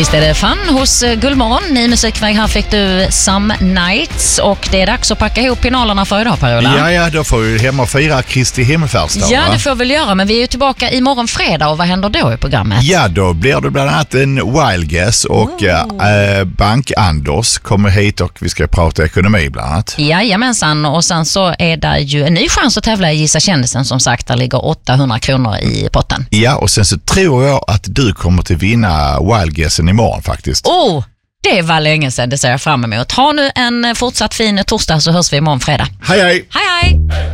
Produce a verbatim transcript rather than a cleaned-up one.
Visst är det fan hos Guldmorgon. I Musikväg här fick du Some Nights och det är dags att packa ihop pinalerna för idag, Per-Ola. Ja, ja, då får vi hem och fira Kristi himmelfärdsdag. Ja, det får vi väl göra, men vi är ju tillbaka imorgon fredag och vad händer då i programmet? Ja, då blir det bland annat en Wild Guess och oh. äh, Bank-Anders kommer hit och vi ska prata ekonomi bland annat. Jajamensan, och sen så är det ju en ny chans att tävla i Gissa kändisen, som sagt, där ligger åttahundra kronor i potten. Ja, och sen så tror jag att du kommer till vinna Wild Guessen imorgon faktiskt. Oh, det var länge sedan, det ser jag fram emot. Ha nu en fortsatt fin torsdag så hörs vi imorgon fredag. Hej hej! Hej hej!